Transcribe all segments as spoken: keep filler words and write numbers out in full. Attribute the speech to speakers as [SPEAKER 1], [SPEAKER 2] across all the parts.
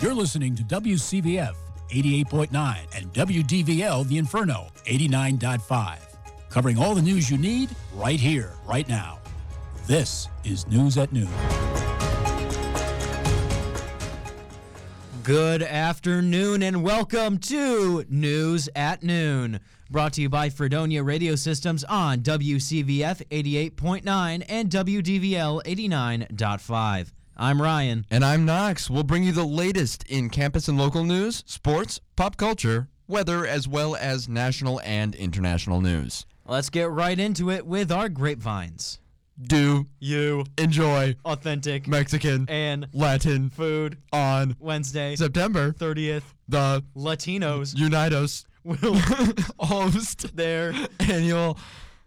[SPEAKER 1] You're listening to W C V F eighty-eight point nine and W D V L The Inferno eighty-nine point five. Covering all the news you need right here, right now. This is News at Noon.
[SPEAKER 2] Good afternoon and welcome to News at Noon. Brought to you by Fredonia Radio Systems on W C V F eighty-eight point nine and W D V L eighty-nine point five. I'm Ryan.
[SPEAKER 3] And I'm Knox. We'll bring you the latest in campus and local news, sports, pop culture, weather, as well as national and international news.
[SPEAKER 2] Let's get right into it with our grapevines.
[SPEAKER 3] Do
[SPEAKER 2] you
[SPEAKER 3] enjoy
[SPEAKER 2] authentic
[SPEAKER 3] Mexican
[SPEAKER 2] and
[SPEAKER 3] Latin
[SPEAKER 2] food
[SPEAKER 3] on
[SPEAKER 2] Wednesday,
[SPEAKER 3] September
[SPEAKER 2] thirtieth?
[SPEAKER 3] The
[SPEAKER 2] Latinos
[SPEAKER 3] Unidos
[SPEAKER 2] will
[SPEAKER 3] host
[SPEAKER 2] their
[SPEAKER 3] annual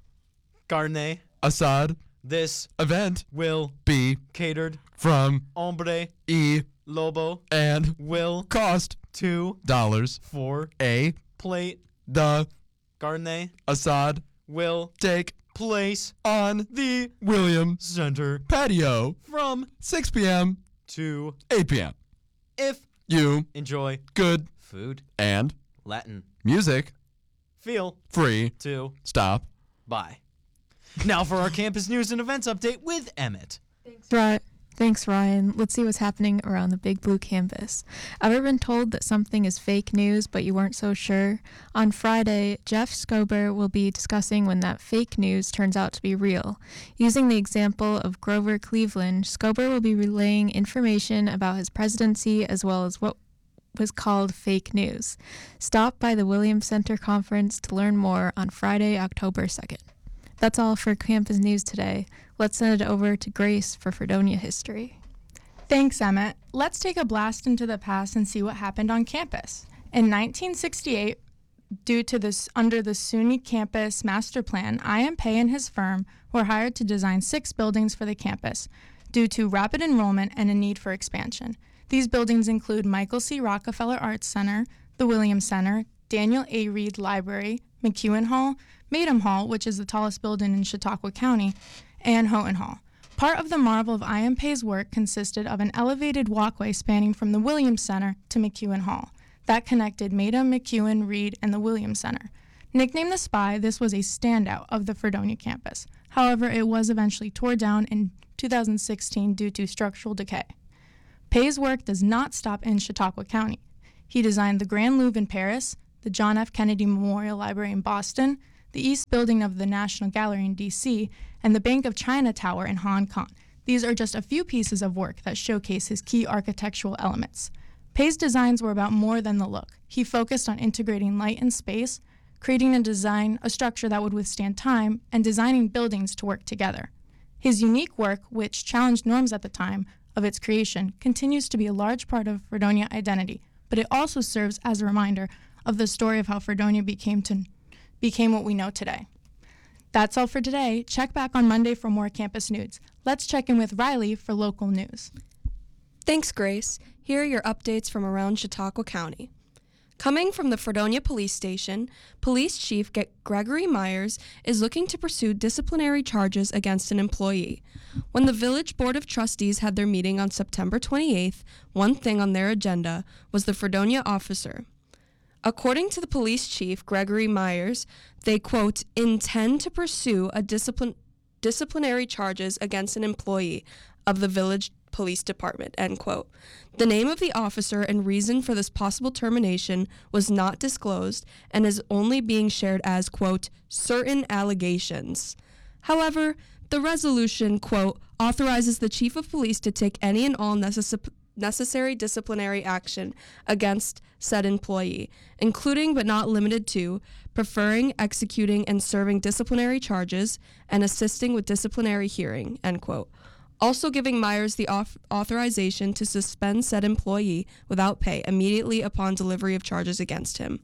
[SPEAKER 2] carne
[SPEAKER 3] asad.
[SPEAKER 2] This
[SPEAKER 3] event
[SPEAKER 2] will
[SPEAKER 3] be
[SPEAKER 2] catered
[SPEAKER 3] from
[SPEAKER 2] Hombre
[SPEAKER 3] E
[SPEAKER 2] Lobo
[SPEAKER 3] and
[SPEAKER 2] will
[SPEAKER 3] cost
[SPEAKER 2] two
[SPEAKER 3] dollars
[SPEAKER 2] for
[SPEAKER 3] a
[SPEAKER 2] plate.
[SPEAKER 3] The
[SPEAKER 2] carne
[SPEAKER 3] asad
[SPEAKER 2] will
[SPEAKER 3] take
[SPEAKER 2] place
[SPEAKER 3] on
[SPEAKER 2] the
[SPEAKER 3] William
[SPEAKER 2] Center
[SPEAKER 3] patio
[SPEAKER 2] from
[SPEAKER 3] six p.m.
[SPEAKER 2] to
[SPEAKER 3] eight p.m.
[SPEAKER 2] If
[SPEAKER 3] you
[SPEAKER 2] enjoy
[SPEAKER 3] good
[SPEAKER 2] food
[SPEAKER 3] and
[SPEAKER 2] Latin
[SPEAKER 3] music,
[SPEAKER 2] feel
[SPEAKER 3] free
[SPEAKER 2] to
[SPEAKER 3] stop
[SPEAKER 2] by. Now for our campus news and events update with Emmett.
[SPEAKER 4] Thanks, Ryan. Thanks, Ryan. Let's see what's happening around the Big Blue campus. Ever been told that something is fake news, but you weren't so sure? On Friday, Jeff Scober will be discussing when that fake news turns out to be real. Using the example of Grover Cleveland, Scober will be relaying information about his presidency as well as what was called fake news. Stop by the Williams Center Conference to learn more on Friday, October second. That's all for campus news today. Let's send it over to Grace for Fredonia history.
[SPEAKER 5] Thanks, Emmett. Let's take a blast into the past and see what happened on campus. In nineteen sixty-eight, due to this under the SUNY campus master plan, I M Pei and his firm were hired to design six buildings for the campus due to rapid enrollment and a need for expansion. These buildings include Michael C. Rockefeller Arts Center, the Williams Center, Daniel A. Reed Library, McEwen Hall, Maidum Hall, which is the tallest building in Chautauqua County, and Houghton Hall. Part of the marvel of I M Pei's work consisted of an elevated walkway spanning from the Williams Center to McEwen Hall that connected Maidum, McEwen, Reed, and the Williams Center. Nicknamed the Spy, this was a standout of the Fredonia campus. However, it was eventually tore down in two thousand sixteen due to structural decay. Pei's work does not stop in Chautauqua County. He designed the Grand Louvre in Paris, the John F. Kennedy Memorial Library in Boston, the East Building of the National Gallery in D C, and the Bank of China Tower in Hong Kong. These are just a few pieces of work that showcase his key architectural elements. Pei's designs were about more than the look. He focused on integrating light and space, creating a design, a structure that would withstand time, and designing buildings to work together. His unique work, which challenged norms at the time of its creation, continues to be a large part of Fredonia identity, but it also serves as a reminder of the story of how Fredonia became to became what we know today. That's all for today. Check back on Monday for more campus news. Let's check in with Riley for local news.
[SPEAKER 6] Thanks, Grace. Here are your updates from around Chautauqua County. Coming from the Fredonia Police Station, Police Chief Ge- Gregory Myers is looking to pursue disciplinary charges against an employee. When the Village Board of Trustees had their meeting on September twenty-eighth, one thing on their agenda was the Fredonia officer. According to the police chief, Gregory Myers, they, quote, intend to pursue a discipline, disciplinary charges against an employee of the Village Police Department, end quote. The name of the officer and reason for this possible termination was not disclosed and is only being shared as, quote, certain allegations. However, the resolution, quote, authorizes the chief of police to take any and all necessary necessary disciplinary action against said employee, including but not limited to preferring, executing, and serving disciplinary charges and assisting with disciplinary hearing, end quote. Also giving Myers the auth- authorization to suspend said employee without pay immediately upon delivery of charges against him.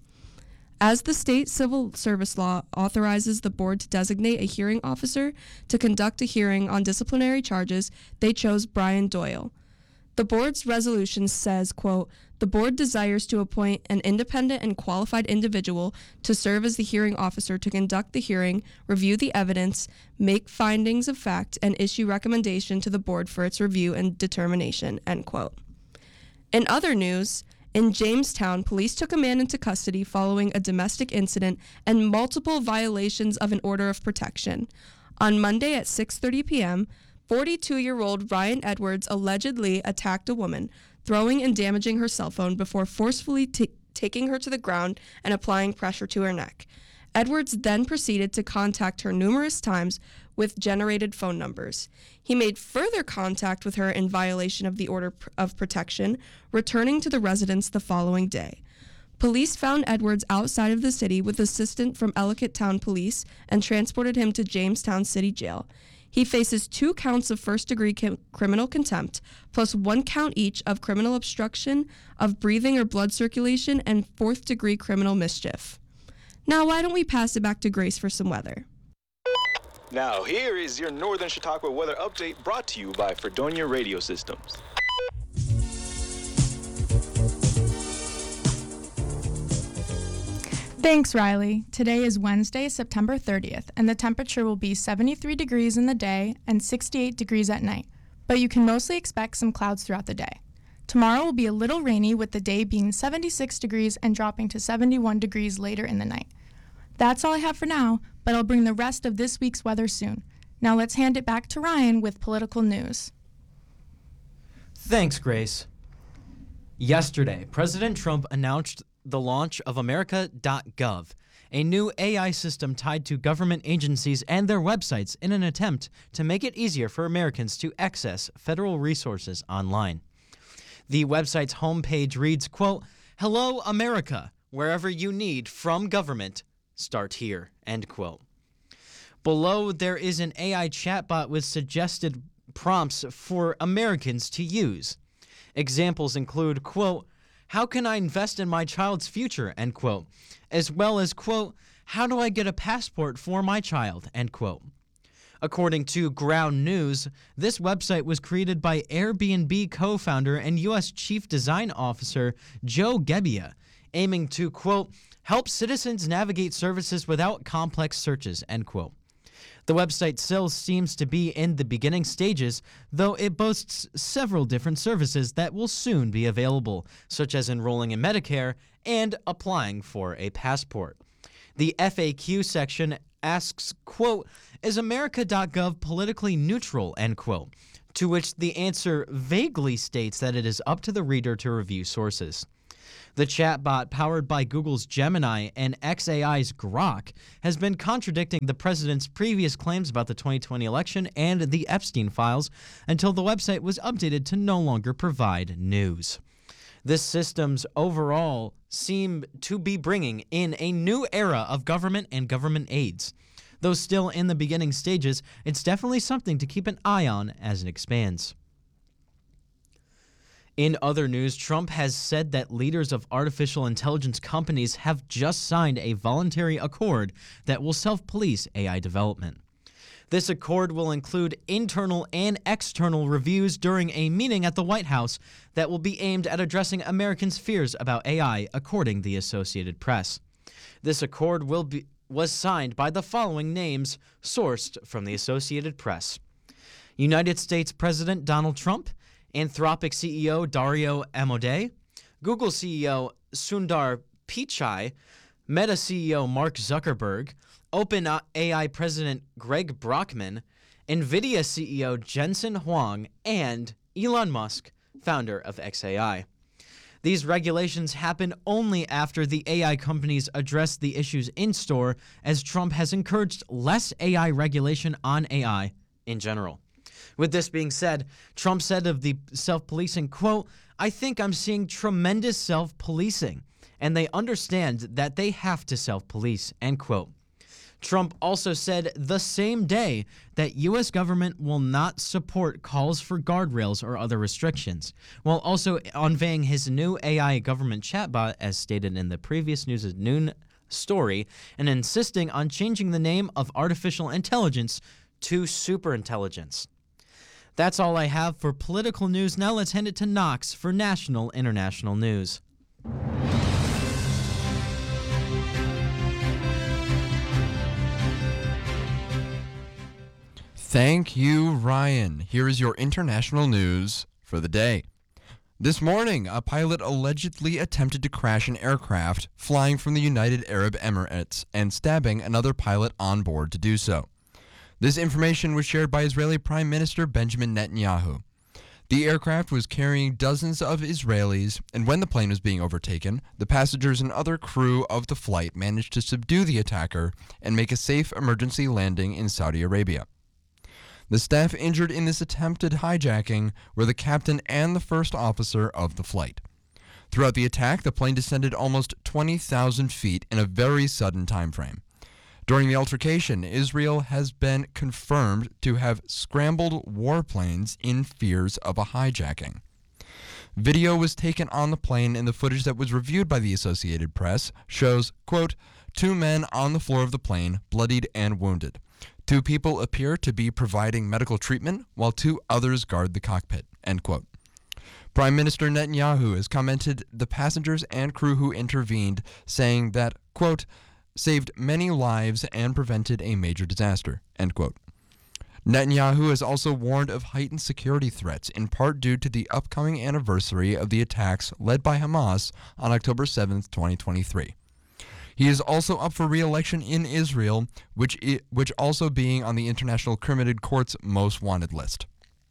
[SPEAKER 6] As the state civil service law authorizes the board to designate a hearing officer to conduct a hearing on disciplinary charges, they chose Brian Doyle. The board's resolution says, quote, the board desires to appoint an independent and qualified individual to serve as the hearing officer to conduct the hearing, review the evidence, make findings of fact, and issue recommendation to the board for its review and determination, end quote. In other news, in Jamestown, police took a man into custody following a domestic incident and multiple violations of an order of protection. On Monday at six thirty p.m., forty-two-year-old Ryan Edwards allegedly attacked a woman, throwing and damaging her cell phone before forcefully t- taking her to the ground and applying pressure to her neck. Edwards then proceeded to contact her numerous times with generated phone numbers. He made further contact with her in violation of the order of protection, returning to the residence the following day. Police found Edwards outside of the city with assistance from Ellicott Town Police and transported him to Jamestown City Jail. He faces two counts of first-degree com- criminal contempt, plus one count each of criminal obstruction of breathing or blood circulation and fourth-degree criminal mischief. Now, why don't we pass it back to Grace for some weather?
[SPEAKER 7] Now, here is your Northern Chautauqua weather update brought to you by Fredonia Radio Systems.
[SPEAKER 5] Thanks, Riley. Today is Wednesday, September thirtieth, and the temperature will be seventy-three degrees in the day and sixty-eight degrees at night, but you can mostly expect some clouds throughout the day. Tomorrow will be a little rainy, with the day being seventy-six degrees and dropping to seventy-one degrees later in the night. That's all I have for now, but I'll bring the rest of this week's weather soon. Now let's hand it back to Ryan with political news.
[SPEAKER 2] Thanks, Grace. Yesterday, President Trump announced the launch of America dot gov, a new A I system tied to government agencies and their websites in an attempt to make it easier for Americans to access federal resources online. The website's homepage reads, quote, "Hello, America. Wherever you need from government, start here," end quote. Below, there is an A I chatbot with suggested prompts for Americans to use. Examples include, quote, "How can I invest in my child's future?" end quote, as well as, quote, "How do I get a passport for my child?" end quote. According to Ground News, this website was created by Airbnb co-founder and U S Chief Design Officer Joe Gebbia, aiming to, quote, "help citizens navigate services without complex searches," end quote. The website still seems to be in the beginning stages, though it boasts several different services that will soon be available, such as enrolling in Medicare and applying for a passport. The F A Q section asks, quote, "Is America dot gov politically neutral?" end quote, to which the answer vaguely states that it is up to the reader to review sources. The chatbot, powered by Google's Gemini and X A I's Grok, has been contradicting the president's previous claims about the twenty twenty election and the Epstein files until the website was updated to no longer provide news. This system's overall seem to be bringing in a new era of government and government aids. Though still in the beginning stages, it's definitely something to keep an eye on as it expands. In other news, Trump has said that leaders of artificial intelligence companies have just signed a voluntary accord that will self-police A I development. This accord will include internal and external reviews during a meeting at the White House that will be aimed at addressing Americans' fears about A I, according to the Associated Press. This accord will be was signed by the following names sourced from the Associated Press: United States President Donald Trump, Anthropic C E O Dario Amodei, Google C E O Sundar Pichai, Meta C E O Mark Zuckerberg, OpenAI President Greg Brockman, NVIDIA C E O Jensen Huang, and Elon Musk, founder of X A I. These regulations happen only after the A I companies address the issues in store, as Trump has encouraged less A I regulation on A I in general. With this being said, Trump said of the self-policing, quote, "I think I'm seeing tremendous self-policing, and they understand that they have to self-police," end quote. Trump also said the same day that U S government will not support calls for guardrails or other restrictions, while also unveiling his new A I government chatbot, as stated in the previous News at Noon story, and insisting on changing the name of artificial intelligence to superintelligence. That's all I have for political news. Now let's hand it to Knox for national international news.
[SPEAKER 3] Thank you, Ryan. Here is your international news for the day. This morning, a pilot allegedly attempted to crash an aircraft flying from the United Arab Emirates and stabbing another pilot on board to do so. This information was shared by Israeli Prime Minister Benjamin Netanyahu. The aircraft was carrying dozens of Israelis, and when the plane was being overtaken, the passengers and other crew of the flight managed to subdue the attacker and make a safe emergency landing in Saudi Arabia. The staff injured in this attempted hijacking were the captain and the first officer of the flight. Throughout the attack, the plane descended almost twenty thousand feet in a very sudden time frame. During the altercation, Israel has been confirmed to have scrambled warplanes in fears of a hijacking. Video was taken on the plane, and the footage that was reviewed by the Associated Press shows, quote, two men on the floor of the plane, bloodied and wounded. Two people appear to be providing medical treatment, while two others guard the cockpit, end quote. Prime Minister Netanyahu has commented the passengers and crew who intervened, saying that, quote, saved many lives and prevented a major disaster, end quote. Netanyahu has also warned of heightened security threats, in part due to the upcoming anniversary of the attacks led by Hamas on October seventh, twenty twenty-three. He is also up for re-election in Israel, which I- which also being on the International Criminal Court's most wanted list.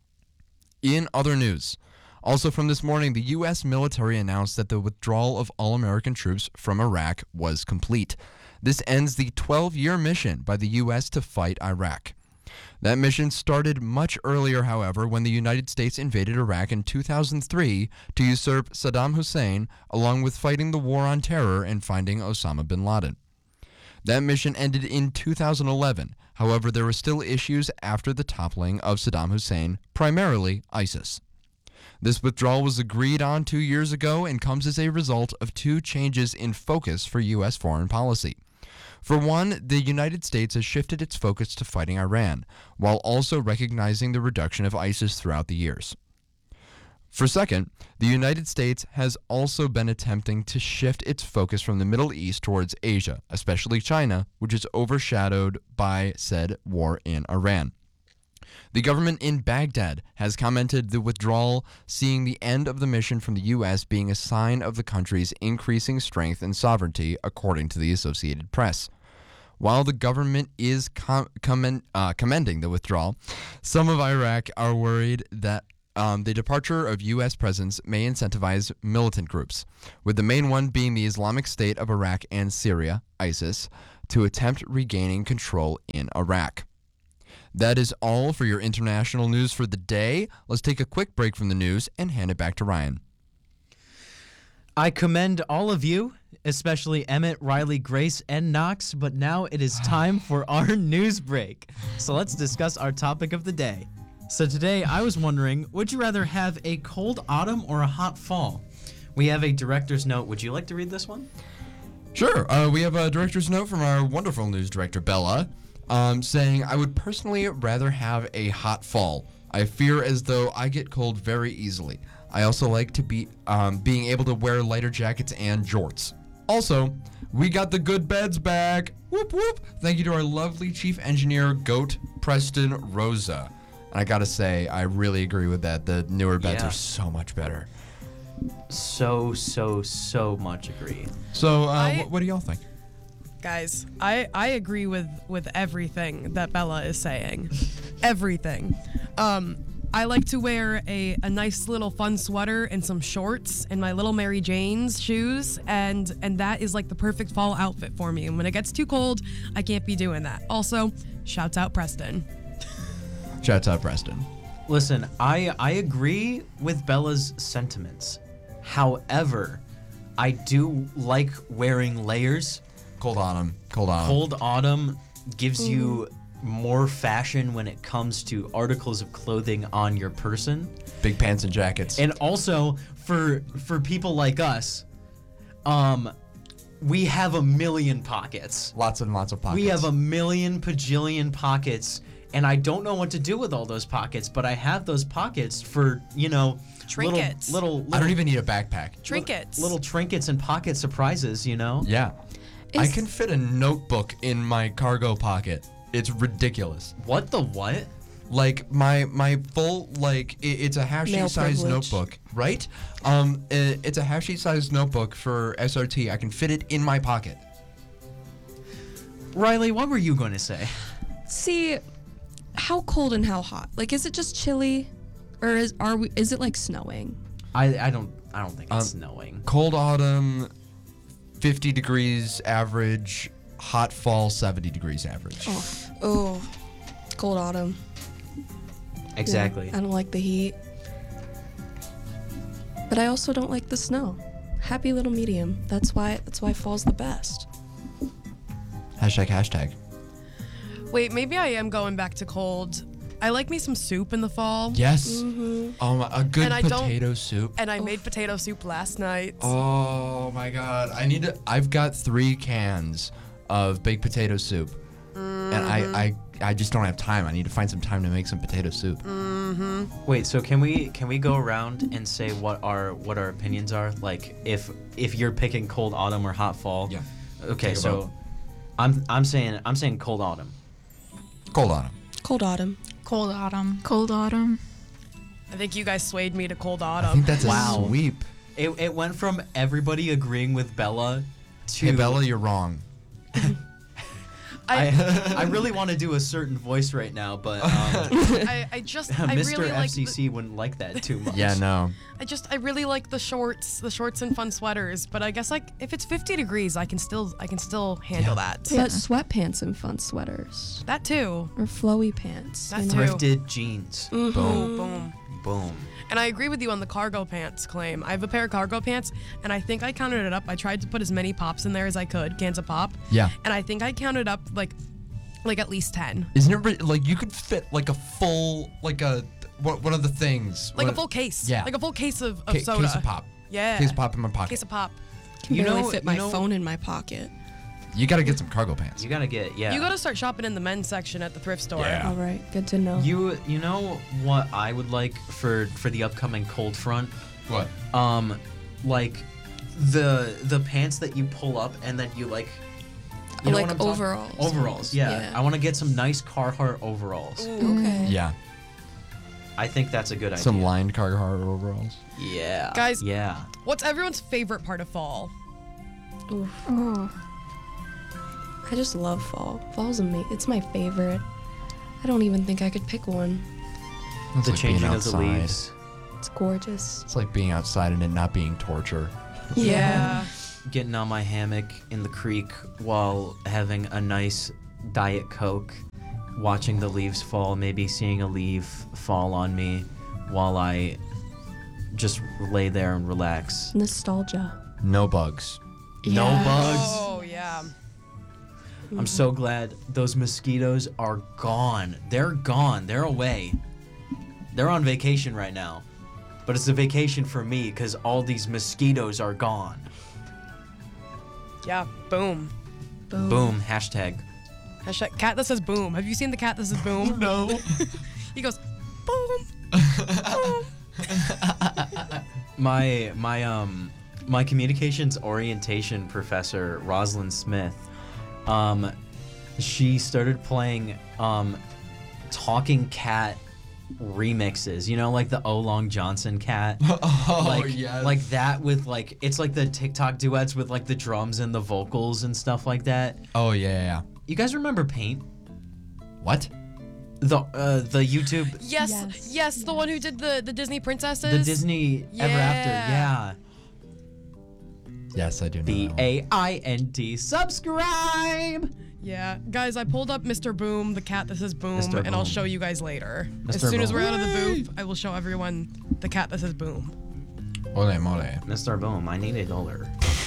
[SPEAKER 3] In other news, also from this morning, the U S military announced that the withdrawal of all American troops from Iraq was complete. This ends the twelve-year mission by the U S to fight Iraq. That mission started much earlier, however, when the United States invaded Iraq in two thousand three to usurp Saddam Hussein, along with fighting the war on terror and finding Osama bin Laden. That mission ended in two thousand eleven. However, there were still issues after the toppling of Saddam Hussein, primarily ISIS. This withdrawal was agreed on two years ago and comes as a result of two changes in focus for U S foreign policy. For one, the United States has shifted its focus to fighting Iran, while also recognizing the reduction of ISIS throughout the years. For second, the United States has also been attempting to shift its focus from the Middle East towards Asia, especially China, which is overshadowed by said war in Iran. The government in Baghdad has commented the withdrawal, seeing the end of the mission from the U S being a sign of the country's increasing strength and sovereignty, according to the Associated Press. While the government is com- commend, uh, commending the withdrawal, some of Iraq are worried that um, the departure of U S presence may incentivize militant groups, with the main one being the Islamic State of Iraq and Syria, ISIS, to attempt regaining control in Iraq. That is all for your international news for the day. Let's take a quick break from the news and hand it back to Ryan.
[SPEAKER 2] I commend all of you, especially Emmett, Riley, Grace, and Knox, but now it is time for our news break. So let's discuss our topic of the day. So today I was wondering, would you rather have a cold autumn or a hot fall? We have a director's note. Would you like to read this one?
[SPEAKER 3] Sure. Uh, we have a director's note from our wonderful news director, Bella, um, saying, I would personally rather have a hot fall. I fear as though I get cold very easily. I also like to be um, being able to wear lighter jackets and jorts. Also, we got the good beds back. Whoop, whoop. Thank you to our lovely chief engineer, Goat Preston Rosa. And I gotta say, I really agree with that. The newer beds
[SPEAKER 2] Yeah.
[SPEAKER 3] are so much better.
[SPEAKER 2] So, so, so much agree.
[SPEAKER 3] So, uh,
[SPEAKER 8] I-
[SPEAKER 3] what, what do y'all think?
[SPEAKER 8] Guys, I, I agree with, with everything that Bella is saying. Everything. Um, I like to wear a, a nice little fun sweater and some shorts and my little Mary Jane's shoes, and, and that is like the perfect fall outfit for me. And when it gets too cold, I can't be doing that. Also, shouts out Preston.
[SPEAKER 3] Shouts out Preston.
[SPEAKER 2] Listen, I I agree with Bella's sentiments. However, I do like wearing layers.
[SPEAKER 3] Cold autumn. Cold autumn.
[SPEAKER 2] Cold autumn gives you more fashion when it comes to articles of clothing on your person.
[SPEAKER 3] Big pants and jackets.
[SPEAKER 2] And also for for people like us, um we have a million pockets.
[SPEAKER 3] Lots and lots of pockets.
[SPEAKER 2] We have a million pajillion pockets, and I don't know what to do with all those pockets, but I have those pockets for, you know,
[SPEAKER 8] Trinkets.
[SPEAKER 2] Little, little,
[SPEAKER 3] I don't
[SPEAKER 2] little,
[SPEAKER 3] even need a backpack.
[SPEAKER 8] Trinkets.
[SPEAKER 2] little trinkets and pocket surprises, you know?
[SPEAKER 3] Yeah. I
[SPEAKER 6] Is-
[SPEAKER 3] can fit a notebook in my cargo pocket. It's ridiculous.
[SPEAKER 2] What the what?
[SPEAKER 3] Like my my full like it, it's a half
[SPEAKER 6] Male
[SPEAKER 3] sheet size
[SPEAKER 6] privilege.
[SPEAKER 3] notebook, right? Um, it, it's a half sheet size notebook for S R T. I can fit it in my pocket.
[SPEAKER 2] Riley, what were you going to say?
[SPEAKER 6] See, how cold and how hot? Like, is it just chilly, or is are we? Is it like snowing?
[SPEAKER 2] I I don't I don't think it's
[SPEAKER 3] Um,
[SPEAKER 2] snowing.
[SPEAKER 3] Cold autumn, fifty degrees average. Hot fall, seventy degrees average.
[SPEAKER 6] Oh, oh, cold autumn.
[SPEAKER 2] Exactly.
[SPEAKER 6] Yeah, I don't like the heat, but I also don't like the snow. Happy little medium. That's why. That's why fall's the best.
[SPEAKER 3] Hashtag hashtag.
[SPEAKER 8] Wait, maybe I am going back to cold. I like me some soup in the fall.
[SPEAKER 3] Yes.
[SPEAKER 6] Mm-hmm.
[SPEAKER 3] Oh my, a good
[SPEAKER 8] And I don't-
[SPEAKER 3] potato soup.
[SPEAKER 8] And I made potato soup last night.
[SPEAKER 3] Oh my god. I need to I've got three cans of baked potato soup. And I, I I just don't have time. I need to find some time to make some potato soup.
[SPEAKER 2] Wait, so can we can we go around and say what our what our opinions are? Like if if you're picking cold autumn or hot fall?
[SPEAKER 3] Yeah.
[SPEAKER 2] Okay,
[SPEAKER 3] Take a
[SPEAKER 2] so
[SPEAKER 3] vote.
[SPEAKER 2] I'm I'm saying I'm saying cold autumn.
[SPEAKER 3] Cold autumn.
[SPEAKER 6] Cold autumn.
[SPEAKER 5] Cold autumn.
[SPEAKER 4] Cold autumn.
[SPEAKER 8] I think you guys swayed me to cold
[SPEAKER 3] I
[SPEAKER 8] autumn.
[SPEAKER 3] think that's a
[SPEAKER 2] Wow.
[SPEAKER 3] sweep.
[SPEAKER 2] It it went from everybody agreeing with Bella to
[SPEAKER 3] Hey Bella, you're wrong.
[SPEAKER 2] I I really want to do a certain voice right now, but um,
[SPEAKER 8] I, I just I
[SPEAKER 2] Mister
[SPEAKER 8] really like
[SPEAKER 2] F C C
[SPEAKER 8] the,
[SPEAKER 2] wouldn't like that too much.
[SPEAKER 3] Yeah, no.
[SPEAKER 8] I just I really like the shorts, the shorts and fun sweaters. But I guess like if it's fifty degrees, I can still I can still handle that.
[SPEAKER 6] But sweatpants and fun sweaters
[SPEAKER 8] That too.
[SPEAKER 6] or flowy pants.
[SPEAKER 8] That
[SPEAKER 6] you
[SPEAKER 8] too.
[SPEAKER 6] know?
[SPEAKER 2] Thrifted jeans.
[SPEAKER 3] Boom.
[SPEAKER 8] Boom.
[SPEAKER 2] Boom.
[SPEAKER 8] And I agree with you on the cargo pants claim. I have a pair of cargo pants, and I think I counted it up. I tried to put as many pops in there as I could, cans of pop.
[SPEAKER 3] Yeah.
[SPEAKER 8] And I think I counted up like, like at least ten,
[SPEAKER 3] Isn't it ri- like you could fit like a full like a what one of the things
[SPEAKER 8] like
[SPEAKER 3] what-
[SPEAKER 8] a full case.
[SPEAKER 3] Yeah.
[SPEAKER 8] Like a full case of, of
[SPEAKER 3] ca-
[SPEAKER 8] soda.
[SPEAKER 3] case of pop.
[SPEAKER 8] Yeah.
[SPEAKER 3] Case of pop in my pocket.
[SPEAKER 8] Case of pop.
[SPEAKER 6] Can
[SPEAKER 2] You
[SPEAKER 6] barely
[SPEAKER 2] know-
[SPEAKER 6] fit
[SPEAKER 2] you
[SPEAKER 6] my
[SPEAKER 2] know-
[SPEAKER 6] phone in my pocket.
[SPEAKER 3] You got to get some cargo pants.
[SPEAKER 2] You gotta get yeah.
[SPEAKER 8] You gotta start shopping in the men's section at the thrift store.
[SPEAKER 3] Yeah.
[SPEAKER 6] All right, good to know.
[SPEAKER 2] You you know what I would like for for the upcoming cold front?
[SPEAKER 3] What?
[SPEAKER 2] Um, like the the pants that you pull up and then you like. You know
[SPEAKER 6] Like
[SPEAKER 2] what I'm talking-
[SPEAKER 6] overalls.
[SPEAKER 2] Overalls, yeah.
[SPEAKER 6] Yeah.
[SPEAKER 2] I want to get some nice Carhartt overalls.
[SPEAKER 6] Okay.
[SPEAKER 3] Yeah.
[SPEAKER 2] I think that's a good idea.
[SPEAKER 3] Some lined Carhartt overalls.
[SPEAKER 2] Yeah.
[SPEAKER 8] Guys-
[SPEAKER 2] Yeah.
[SPEAKER 8] What's everyone's favorite part of fall?
[SPEAKER 6] Oof.
[SPEAKER 4] Oh,
[SPEAKER 6] I just love fall. Fall's amazing. It's my favorite. I don't even think I could pick one.
[SPEAKER 3] It's
[SPEAKER 2] The
[SPEAKER 3] like being
[SPEAKER 2] changing of the
[SPEAKER 3] outside.
[SPEAKER 2] leaves.
[SPEAKER 6] It's gorgeous.
[SPEAKER 3] It's like being outside and it not being torture.
[SPEAKER 8] Yeah.
[SPEAKER 2] Getting on my hammock in the creek while having a nice Diet Coke, watching the leaves fall, maybe seeing a leaf fall on me while I just lay there and relax.
[SPEAKER 6] Nostalgia.
[SPEAKER 3] No bugs.
[SPEAKER 2] No
[SPEAKER 6] Yes.
[SPEAKER 2] bugs.
[SPEAKER 8] Oh yeah.
[SPEAKER 2] I'm so glad those mosquitoes are gone. They're gone. They're away. They're on vacation right now. But it's a vacation for me because all these mosquitoes are gone.
[SPEAKER 8] Yeah. Boom.
[SPEAKER 6] Boom.
[SPEAKER 2] Boom. Hashtag.
[SPEAKER 8] Hashtag cat that says boom. Have you seen the cat that says boom?
[SPEAKER 3] No.
[SPEAKER 8] He goes boom. Boom.
[SPEAKER 2] My my um my communications orientation professor Rosalind Smith, um, she started playing um, talking cat remixes. You know, like the O Long Johnson cat.
[SPEAKER 3] Oh
[SPEAKER 2] like,
[SPEAKER 3] yes.
[SPEAKER 2] like that with like it's like the TikTok duets with like the drums and the vocals and stuff like that.
[SPEAKER 3] Oh yeah, yeah, yeah.
[SPEAKER 2] You guys remember Paint?
[SPEAKER 3] What?
[SPEAKER 2] The uh, the YouTube
[SPEAKER 8] Yes, yes,
[SPEAKER 4] Yes.
[SPEAKER 8] the one who did the the Disney princesses.
[SPEAKER 2] the Disney Ever After.
[SPEAKER 8] Yeah.
[SPEAKER 2] Yeah.
[SPEAKER 3] Yes, I do know.
[SPEAKER 2] B
[SPEAKER 3] that one.
[SPEAKER 2] A I N T. Subscribe.
[SPEAKER 8] Yeah, guys, I pulled up Mister Boom, the cat that says boom,
[SPEAKER 2] Mister
[SPEAKER 8] and I'll
[SPEAKER 2] Boom.
[SPEAKER 8] show you guys later.
[SPEAKER 2] Mister
[SPEAKER 8] As soon as
[SPEAKER 2] Boom.
[SPEAKER 8] we're out of the booth, I will show everyone the cat that says boom.
[SPEAKER 3] Ole mole.
[SPEAKER 2] Mister Boom, I need a dollar.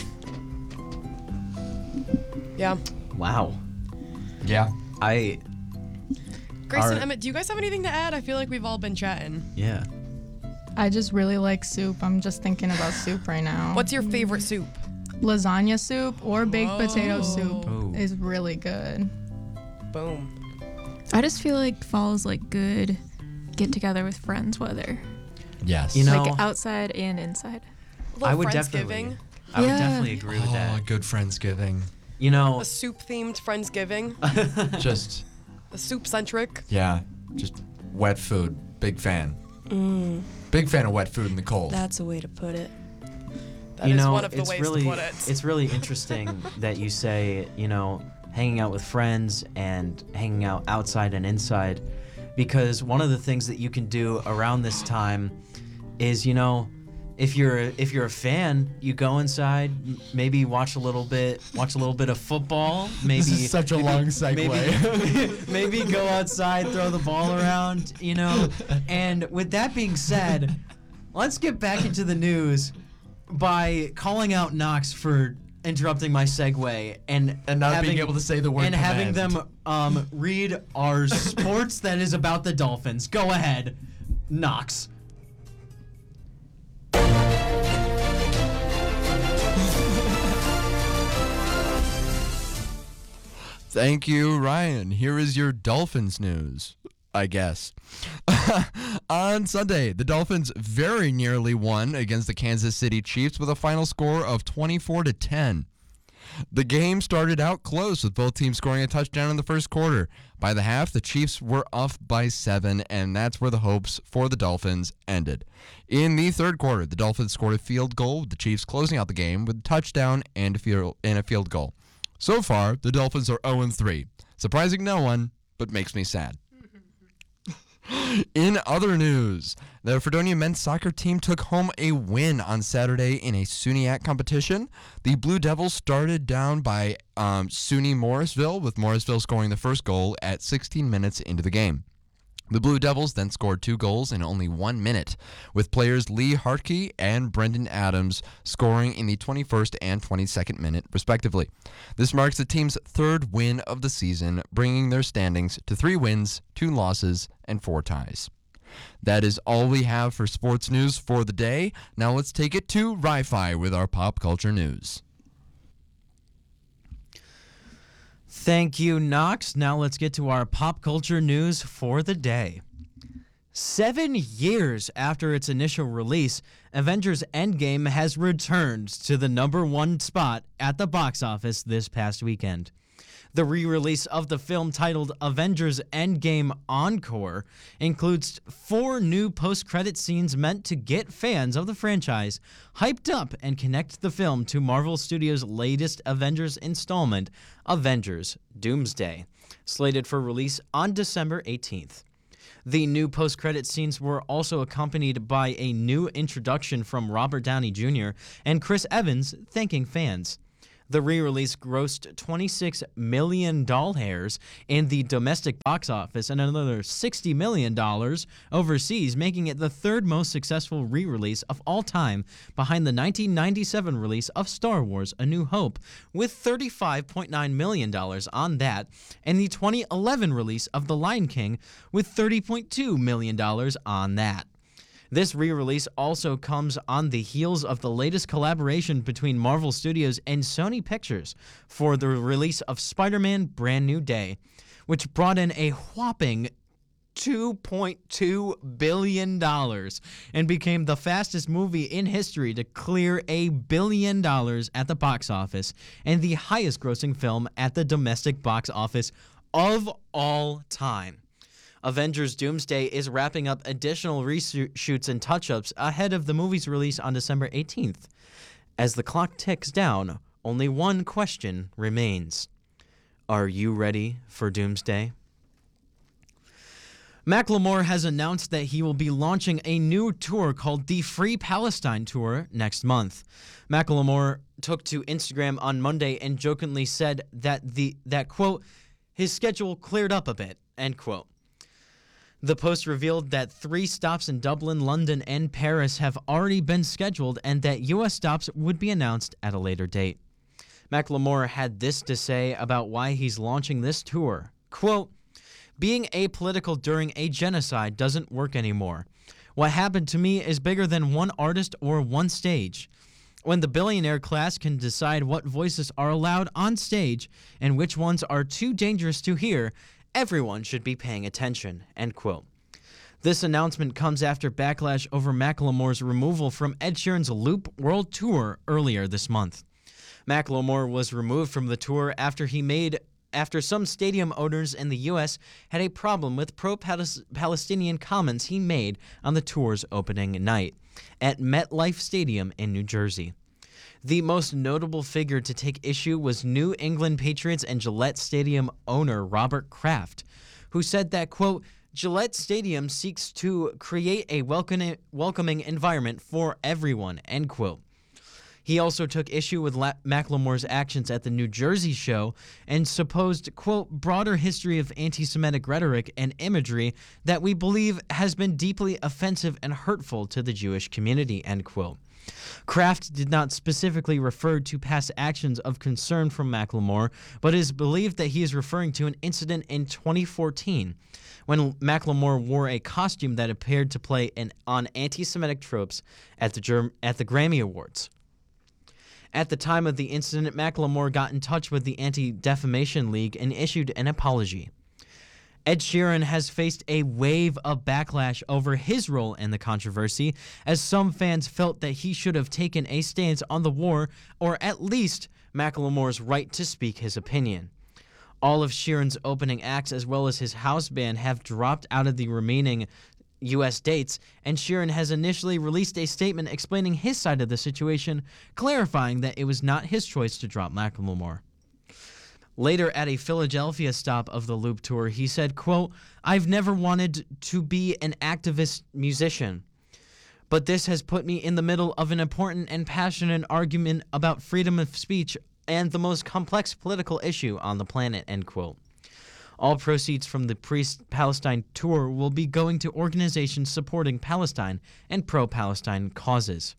[SPEAKER 8] Yeah.
[SPEAKER 2] Wow.
[SPEAKER 3] Yeah.
[SPEAKER 2] I
[SPEAKER 8] Grace and
[SPEAKER 2] Alright.
[SPEAKER 8] Emmett, do you guys have anything to add? I feel like we've all been chatting.
[SPEAKER 2] yeah.
[SPEAKER 5] I just really like soup. I'm just thinking about soup right now.
[SPEAKER 8] What's your favorite soup?
[SPEAKER 5] lasagna soup or baked potato soup
[SPEAKER 2] Oh.
[SPEAKER 5] is really good.
[SPEAKER 8] Boom.
[SPEAKER 4] I just feel like fall is like good get together with friends weather.
[SPEAKER 3] Yes.
[SPEAKER 2] You know-
[SPEAKER 4] Like outside and inside.
[SPEAKER 8] A little
[SPEAKER 2] I would
[SPEAKER 8] Friendsgiving.
[SPEAKER 2] definitely I would
[SPEAKER 4] Yeah.
[SPEAKER 2] definitely agree with
[SPEAKER 3] Oh,
[SPEAKER 2] that.
[SPEAKER 3] good Friendsgiving.
[SPEAKER 2] You know,
[SPEAKER 8] A soup themed Friendsgiving.
[SPEAKER 3] Just
[SPEAKER 8] A soup centric.
[SPEAKER 3] yeah. Just Wet food. Big fan.
[SPEAKER 6] Mm,
[SPEAKER 3] Big fan of wet food in the cold.
[SPEAKER 6] that's a way to put it.
[SPEAKER 8] That
[SPEAKER 2] you
[SPEAKER 8] is
[SPEAKER 2] know,
[SPEAKER 8] one of the
[SPEAKER 2] it's
[SPEAKER 8] ways
[SPEAKER 2] really,
[SPEAKER 8] to put it.
[SPEAKER 2] It's really interesting that you say, you know, hanging out with friends and hanging out outside and inside, because one of the things that you can do around this time is, you know, if you're if you're a fan, you go inside, m- maybe watch a little bit, watch a little bit of football. Maybe
[SPEAKER 3] This is such a
[SPEAKER 2] maybe-
[SPEAKER 3] long segue.
[SPEAKER 2] Maybe, maybe go outside, throw the ball around, you know. And with that being said, let's get back into the news by calling out Knox for interrupting my segue and
[SPEAKER 3] And not
[SPEAKER 2] having,
[SPEAKER 3] being able to say the word
[SPEAKER 2] and having
[SPEAKER 3] command.
[SPEAKER 2] them um, read our sports that is about the Dolphins. Go ahead, Knox.
[SPEAKER 3] Thank you, Ryan. Here is your Dolphins news, I guess. On Sunday, the Dolphins very nearly won against the Kansas City Chiefs with a final score of twenty-four to ten. The game started out close with both teams scoring a touchdown in the first quarter. By the half, the Chiefs were up by seven, and that's where the hopes for the Dolphins ended. In the third quarter, the Dolphins scored a field goal, with the Chiefs closing out the game with a touchdown and a field, and a field goal. So far, the Dolphins are oh and three, surprising no one, but makes me sad. In other news, the Fredonia men's soccer team took home a win on Saturday in a SUNYAC competition. The Blue Devils started down by um, SUNY Morrisville, with Morrisville scoring the first goal at sixteen minutes into the game. The Blue Devils then scored two goals in only one minute, with players Lee Hartke and Brendan Adams scoring in the twenty-first and twenty-second minute, respectively. This marks the team's third win of the season, bringing their standings to three wins, two losses, and four ties. That is all we have for sports news for the day. Now let's take it to Ri-Fi with our pop culture news.
[SPEAKER 2] Thank you, Knox. Now let's get to our pop culture news for the day. Seven years after its initial release, Avengers Endgame has returned to the number one spot at the box office this past weekend. The re-release of the film, titled Avengers Endgame Encore, includes four new post-credit scenes meant to get fans of the franchise hyped up and connect the film to Marvel Studios' latest Avengers installment, Avengers Doomsday, slated for release on December eighteenth. The new post-credit scenes were also accompanied by a new introduction from Robert Downey Junior and Chris Evans thanking fans. The re-release grossed twenty-six million dollars in the domestic box office and another sixty million dollars overseas, making it the third most successful re-release of all time, behind the nineteen ninety-seven release of Star Wars A New Hope, with thirty-five point nine million dollars on that, and the twenty eleven release of The Lion King, with thirty point two million dollars on that. This re-release also comes on the heels of the latest collaboration between Marvel Studios and Sony Pictures for the release of Spider-Man Brand New Day, which brought in a whopping two point two billion dollars and became the fastest movie in history to clear a billion dollars at the box office and the highest grossing film at the domestic box office of all time. Avengers Doomsday is wrapping up additional reshoots and touch-ups ahead of the movie's release on December eighteenth. As the clock ticks down, only one question remains. Are you ready for Doomsday? Macklemore has announced that he will be launching a new tour called the Free Palestine Tour next month. Macklemore took to Instagram on Monday and jokingly said that the that quote, his schedule cleared up a bit, end quote. The post revealed that three stops in Dublin, London, and Paris have already been scheduled and that U S stops would be announced at a later date. Macklemore had this to say about why he's launching this tour. Quote, being apolitical during a genocide doesn't work anymore. What happened to me is bigger than one artist or one stage. When the billionaire class can decide what voices are allowed on stage and which ones are too dangerous to hear, everyone should be paying attention, end quote. This announcement comes after backlash over Macklemore's removal from Ed Sheeran's Loop World Tour earlier this month. Macklemore was removed from the tour after he made after some stadium owners in the U S had a problem with pro-Palestinian comments he made on the tour's opening night at MetLife Stadium in New Jersey. The most notable figure to take issue was New England Patriots and Gillette Stadium owner Robert Kraft, who said that, quote, Gillette Stadium seeks to create a welcoming, welcoming environment for everyone, end quote. He also took issue with La- Macklemore's actions at the New Jersey show and supposed, quote, broader history of anti-Semitic rhetoric and imagery that we believe has been deeply offensive and hurtful to the Jewish community, end quote. Kraft did not specifically refer to past actions of concern from Macklemore, but it is believed that he is referring to an incident in twenty fourteen when Macklemore wore a costume that appeared to play an, on anti-Semitic tropes at the, Germ- at the Grammy Awards. At the time of the incident, Macklemore got in touch with the Anti-Defamation League and issued an apology. Ed Sheeran has faced a wave of backlash over his role in the controversy, as some fans felt that he should have taken a stance on the war or at least Macklemore's right to speak his opinion. All of Sheeran's opening acts, as well as his house band, have dropped out of the remaining U S dates, and Sheeran has initially released a statement explaining his side of the situation, clarifying that it was not his choice to drop Macklemore. Later, at a Philadelphia stop of the Loop Tour, he said, quote, I've never wanted to be an activist musician, but this has put me in the middle of an important and passionate argument about freedom of speech and the most complex political issue on the planet, end quote. All proceeds from the pre-Palestine tour will be going to organizations supporting Palestine and pro-Palestine causes.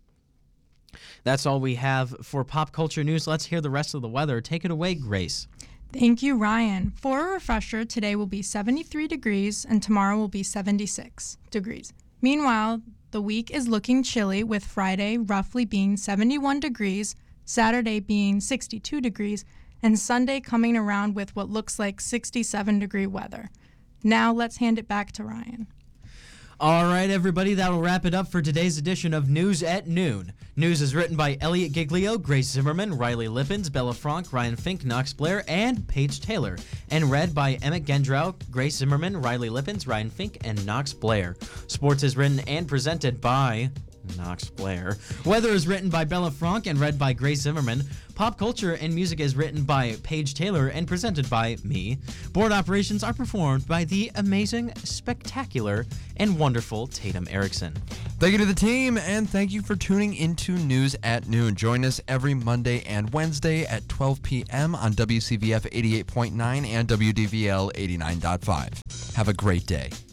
[SPEAKER 2] That's all we have for pop culture news. Let's hear the rest of the weather. Take it away, Grace.
[SPEAKER 5] Thank you, Ryan. For a refresher, today will be seventy-three degrees and tomorrow will be seventy-six degrees. Meanwhile, the week is looking chilly, with Friday roughly being seventy-one degrees, Saturday being sixty-two degrees, and Sunday coming around with what looks like sixty-seven degree weather. Now let's hand it back to Ryan.
[SPEAKER 2] All right, everybody, that'll wrap it up for today's edition of News at Noon. News is written by Elliot Giglio, Grace Zimmerman, Riley Lippens, Bella Frank, Ryan Fink, Knox Blair, and Paige Taylor, and read by Emmett Gendrow, Grace Zimmerman, Riley Lippens, Ryan Fink, and Knox Blair. Sports is written and presented by Knox Blair. Weather is written by Bella Frank and read by Grace Zimmerman. Pop culture and music is written by Paige Taylor and presented by me. Board operations are performed by the amazing, spectacular, and wonderful Tatum Erickson.
[SPEAKER 3] Thank you to the team, and thank you for tuning into News at Noon. Join us every Monday and Wednesday at twelve p.m. on W C V F eighty-eight point nine and W D V L eighty-nine point five. Have a great day.